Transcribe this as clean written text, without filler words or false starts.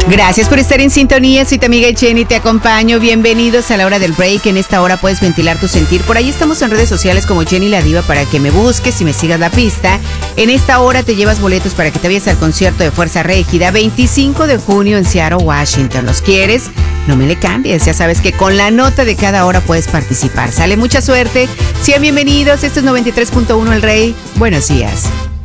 Gracias por estar en sintonía, soy tu amiga Jenny, te acompaño. Bienvenidos a la hora del break. En esta hora puedes ventilar tu sentir. Por ahí estamos en redes sociales como Jenny la Diva para que me busques y me sigas la pista. En esta hora te llevas boletos para que te vayas al concierto de Fuerza Régida, 25 de junio en Seattle, Washington. ¿Los quieres? No me le cambies, ya sabes que con la nota de cada hora puedes participar. Sale, mucha suerte. Sean bienvenidos, esto es 93.1 El Rey. Buenos días.